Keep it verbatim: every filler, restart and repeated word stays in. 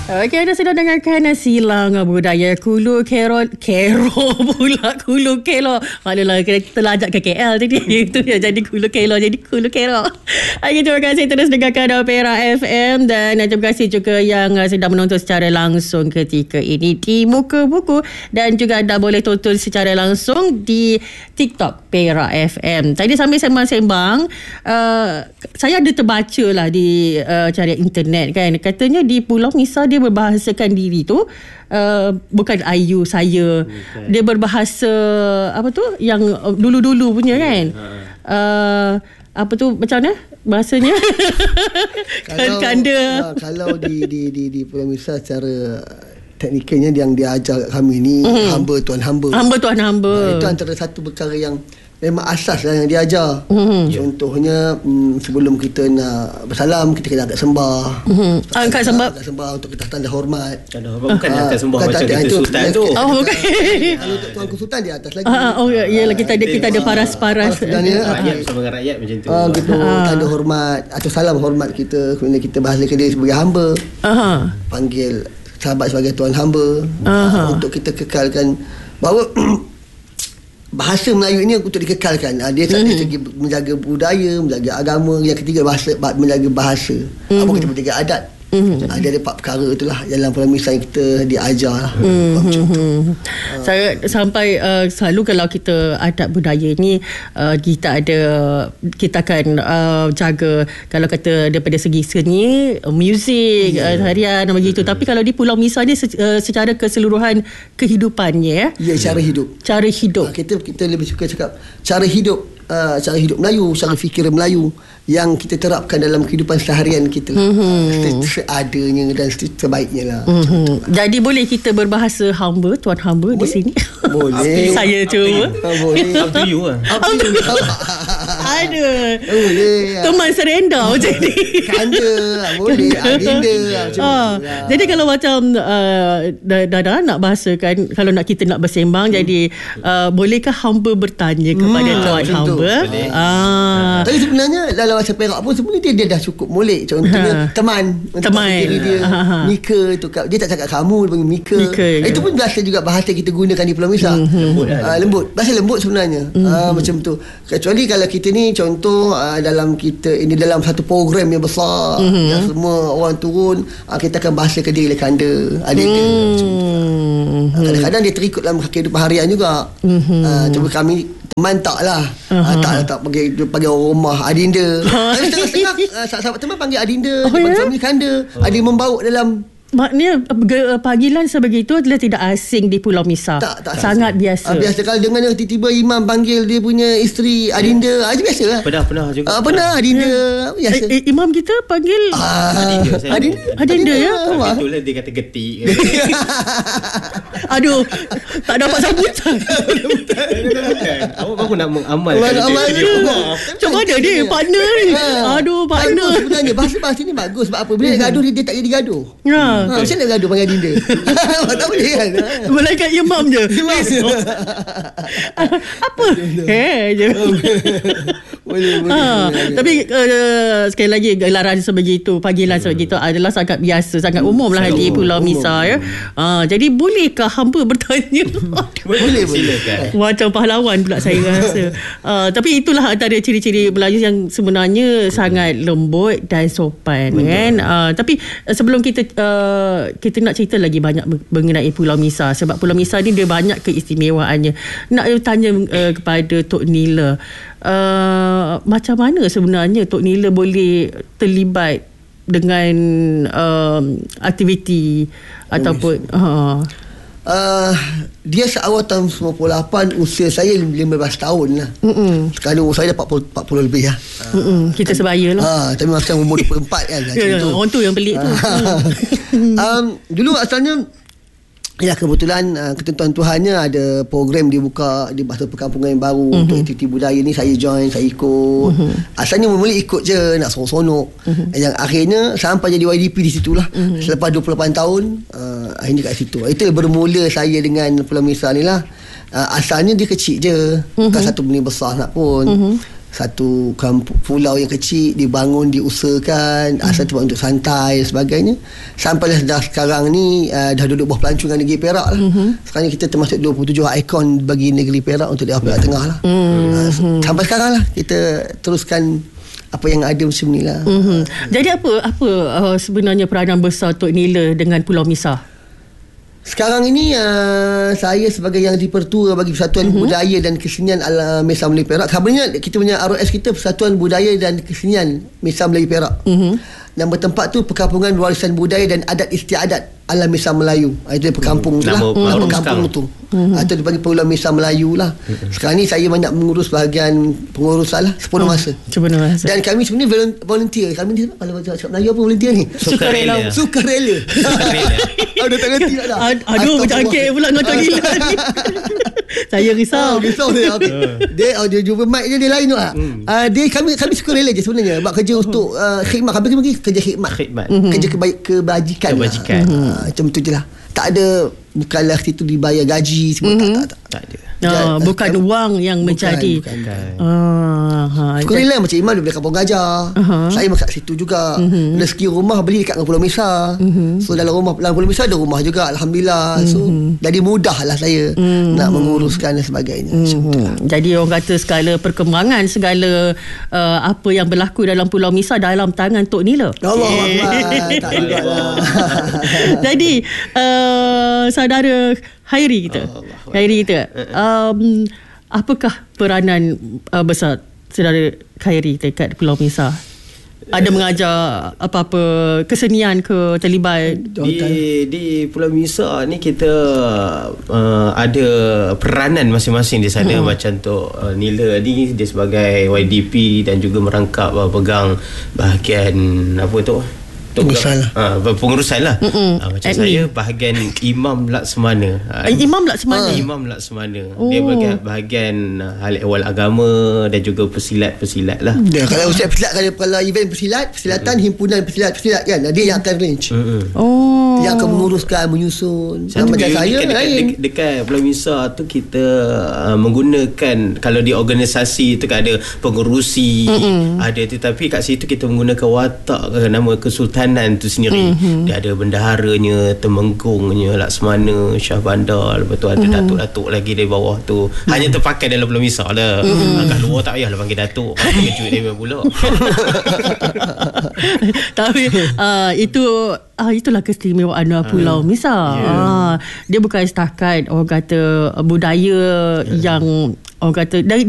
Okey, anda sedang dengarkan Silang Budaya Kulu Kero Kero pula Kulu Kelo. Alah, terlajak ke K L tadi. Itu yang jadi Kulu Kelo jadi Kulu Kero. Okay, terima kasih terus dengarkan Perak F M dan terima kasih juga yang sedang menonton secara langsung ketika ini di Muka Buku dan juga anda boleh tonton secara langsung di TikTok Perak F M. Tadi sambil sembang-sembang, uh, saya ada terbaca lah di uh, cari internet kan. Katanya di Pulau Misar dia berbahasakan diri tu uh, bukan I U saya. Bukan. Dia berbahasa apa tu yang uh, dulu-dulu punya kan. Uh, apa tu macam mana bahasanya? Kalau Kanda. Uh, kalau di di di di Pulau Misar secara teknikalnya yang dia ajar kami ni mm-hmm. hamba tuan hamba. Hamba tuan hamba. Uh, itu antara satu perkara yang memang asas lah yang dia ajar. Mm-hmm. Contohnya mm, sebelum kita nak bersalam kita kena angkat sembah. Mm-hmm. Angkat sembah. Angkat sembah untuk kita tanda hormat. Tanda hormat bukan uh, angkat sembah macam kita sultan tu. Oh bukan. Kalau untuk tuanku sultan di atas lagi. Uh, oh iyalah kita ada kita ada paras-paras. Rakyat bersama dengan rakyat macam tu. Ah uh, gitu uh. tanda hormat atau salam hormat kita kemudian kita bahasakan dia sebagai hamba. Uh-huh. Panggil sahabat sebagai tuan hamba. Uh-huh. Untuk kita kekalkan bahawa bahasa Melayu ini untuk dikekalkan. Dia tak mm-hmm. segi menjaga budaya, menjaga agama. Yang ketiga bahasa, menjaga bahasa. Mm-hmm. Apa kita menjaga adat. Mm-hmm. Dia ada empat perkara itulah dalam Pulau Misar yang kita diajar lah. Mm-hmm. Uh. Saya sampai uh, selalu kalau kita adat budaya ni uh, kita ada kita akan uh, jaga kalau kata daripada segi seni, uh, muzik, yeah. uh, tarian begitu. Mm-hmm. Tapi kalau di Pulau Misar ni se- uh, secara keseluruhan kehidupannya ya. Ya, cara hidup. Cara hidup. Uh, kita kita lebih suka cakap cara hidup. Uh, cara hidup Melayu, cara fikir Melayu yang kita terapkan dalam kehidupan seharian kita lah. Mm-hmm. Seadanya dan sebaiknya lah. Mm-hmm. Jadi boleh kita berbahasa hamba, tuan hamba boleh? Di sini? Boleh. Saya cuba. Boleh. Up to you lah. Up to you. Ada. Boleh. Teman serenda macam ni. Kanda. Boleh. Adinda. Ah, jadi kalau macam uh, Dada nak bahasakan, kalau nak kita nak bersembang, hmm. jadi uh, bolehkah hamba bertanya kepada hmm, tuan hamba? Boleh. Ah. Tapi sebenarnya dalam bahasa Perak pun sebenarnya dia, dia dah cukup molek. Contohnya ha. teman. Teman. Dia ha. Mika tu. Dia tak cakap kamu, dia panggil Mika. Mika ya. Itu pun biasa juga bahasa kita gunakan di Pulau Misar. Mm-hmm. Lembut, lah, uh, lembut. Bahasa lembut sebenarnya. Mm-hmm. Uh, macam tu. Kecuali kalau kita ni contoh uh, dalam kita ini dalam satu program yang besar, mm-hmm. yang semua orang turun, uh, kita akan bahasakan dia oleh kanda. Ada mm-hmm. dia. Mm-hmm. Uh, kadang-kadang dia terikut dalam kehidupan harian juga. Mm-hmm. Uh, cuma kami teman tak lah. Uh-huh. uh, tak lah tak panggil, panggil orang rumah adinda. Tapi setengah-setengah uh, sahabat teman panggil adinda, oh, dia panggil yeah? kanda. Oh. Ada yang membawa dalam. Maknanya panggilan sebegitu adalah tidak asing di Pulau Misar. Tak, tak sangat asing. biasa. Uh, biasa kalau dengar tiba-tiba imam panggil dia punya isteri adinda, aja biasa lah. Pernah-pernah juga. Uh, pernah adinda yeah. biasa. Eh, eh, imam kita panggil uh, adinda. Adinda, adinda, adinda ya. Itulah dia kata getik. Aduh, tak dapat sambutan. Awak baru nak mengamal. Macam mana dia partner ni? Aduh, partner. Sebenarnya bahasa-bahasa ni bagus. Sebab apa? Bila dia gaduh, dia tak jadi gaduh. Ya. Ha, macam mana gaduh panggil adinda? Tak boleh kan? Malaikat imam je. Imam. Apa? Eh je. Boleh, boleh, ha, boleh. Tapi uh, sekali lagi gelaran sebegitu, panggilan hmm. sebegitu adalah sangat biasa, sangat umum lah di Pulau Misar ya. Ha, jadi bolehkah hamba bertanya? Boleh, silakan. Macam pahlawan pula saya rasa. Uh, tapi itulah antara ciri-ciri Melayu yang sebenarnya hmm. sangat lembut dan sopan. Betul. Kan. Uh, tapi uh, sebelum kita uh, kita nak cerita lagi banyak mengenai Pulau Misar, sebab Pulau Misar ni dia banyak keistimewaannya. Nak tanya uh, kepada Tok Nila, Uh, macam mana sebenarnya Tok Nila boleh terlibat dengan um, aktiviti oh, ataupun uh. Uh, dia seawal tahun sembilan puluh lapan, usia saya lima belas tahun lah. Mm-mm. Sekarang umur saya dah empat puluh lebih lah. Uh, kita sebaya lah. uh, Tapi masa umur dua puluh empat kan. Ya, orang tu yang pelik tu. um, Dulu asalnya ya, kebetulan uh, ketentuan Tuhannya ada program dibuka di Bahasa Perkampungan yang baru mm-hmm. untuk aktiviti budaya ni. Saya join, saya ikut. Mm-hmm. Asalnya mula-mula ikut je, nak sonok-sonok. Mm-hmm. Yang akhirnya sampai jadi Y D P di situlah. Mm-hmm. Selepas dua puluh lapan tahun, uh, akhirnya kat situ. Itu bermula saya dengan Pulau Misar ni lah. Uh, asalnya dia kecil je, mm-hmm. bukan satu benda besar nak pun. Mm-hmm. satu kampung, pulau yang kecil dibangun, diusahakan, hmm. asal tempat untuk santai dan sebagainya. Sampailah dah sekarang ni uh, dah duduk bawah pelancongan negeri Perak lah. Hmm. Sekarang ni kita termasuk dua puluh tujuh ikon bagi negeri Perak untuk daerah Perak Tengah lah. Hmm. Uh, sampai sekarang lah kita teruskan apa yang ada macam ni lah. Hmm. Jadi apa apa uh, sebenarnya peranan besar Tok Nila dengan Pulau Misah? Sekarang ini uh, saya sebagai yang dipertua bagi Persatuan uh-huh. Budaya dan Kesenian Ala Mesa Melayu Perak. Sebenarnya kita punya R O S kita Persatuan Budaya dan Kesenian Mesa Melayu Perak. Uh-huh. Yang bertempat tu Perkampungan Warisan Budaya dan Adat Istiadat Ala Mesa Melayu. Itu perkampung tu lah. Nama perkampung tu. Uh-huh. Itu dipanggil Pulau Mesa Melayu lah. Uh-huh. Sekarang ni saya banyak mengurus bahagian pengurusan lah sepenuh masa. Sepenuh masa. Dan kami sebenarnya volunteer. Kami ni kalau cakap Melayu apa volunteer ni? Sukarela. Sukarela. Aduh tak ngerti tak dah. Aduh jangkit pula dengan Tok Nila ni. Saya risau. Oh, risau dia. Okay. Dia oh, dia jumpa mic dia, dia lain tu lah. Hmm. Uh, dia kami kami sukarela je sebenarnya. Buat kerja untuk uh, khidmat. Kami bagi kerja khidmat. Khidmat. Mm-hmm. Kerja kebaik, kebajikan. Kebajikan. Lah. Uh, macam tu je lah. Tak ada, bukanlah situ dibayar gaji semua. Mm-hmm. tak, tak, tak. Tak ada. Oh, bukan uh, wang yang bukan, menjadi. Bukan. bukan. Ah, ha, sukarela macam Imam daripada Kampung Gajah. Uh-huh. Saya kat situ juga. Uh-huh. Rezeki rumah beli dekat Pulau Mesa. Uh-huh. So dalam rumah dalam Pulau Mesa ada rumah juga, alhamdulillah. Uh-huh. So jadi mudahlah saya uh-huh. nak menguruskan dan sebagainya. Uh-huh. Jadi orang kata segala perkembangan, segala uh, apa yang berlaku dalam Pulau Mesa dalam tangan Tok Nila. Allah Akbar. Tak jugalah. Jadi uh, saudara Khairi kita. Oh, Khairi kita. Um, apakah peranan uh, besar saudara Khairi dekat Pulau Mesa? Ada mengajar apa-apa kesenian ke, terlibat di di Pulau Mesa ni kita uh, ada peranan masing-masing di sana. Hmm. Macam Tok uh, Nila ni dia sebagai Y D P dan juga merangkap uh, pegang bahagian apa tu? Pengurusan lah. Ha, pengurusan lah. Ha, macam Admin. Saya bahagian Imam Laksamana. Ha, Imam Laksamana. Imam Laksamana. Oh. Dia bahagian, bahagian hal ehwal agama dan juga pesilat-pesilat lah. Ya, kalau ustaz pesilat, kalau, kalau event pesilat, persilatan mm-hmm. himpunan pesilat-pesilat kan, dia yang akan arrange. Mm-hmm. Oh. Yang akan menguruskan, menyusun. Macam saya dekat, dekat, dekat Pulau Mesa tu kita uh, menggunakan, kalau di organisasi tu kan ada pengurusi, mm-hmm. ada, tetapi kat situ kita menggunakan watak nama Kesultanan tu sendiri. Mm-hmm. Dia ada bendaharanya, temenggungnya, Laksamana, Syah Bandar, lepas tu ada mm-hmm. datuk-datuk lagi dari bawah tu. Mm-hmm. Hanya terpakai dalam Pulau Mesa lah. Mm-hmm. Kat luar tak payahlah panggil datuk. Kejut dia pula. Tapi uh, itu uh, itulah keistimewaan uh, Pulau Mesa. Yeah. Uh, dia bukan setakat orang kata budaya yeah. yang orang kata dari